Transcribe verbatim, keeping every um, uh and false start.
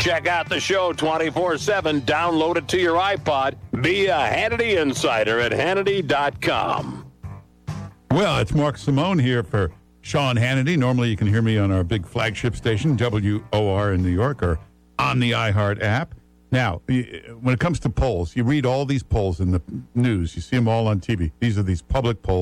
Check out the show twenty-four seven. Download it to your iPod. Be a Hannity Insider at Hannity dot com. Well, it's Mark Simone here for Sean Hannity. Normally you can hear me on our big flagship station, W O R in New York, or on the iHeart app. Now, when it comes to polls, you read all these polls in the news. You see them all on T V. These are these public polls.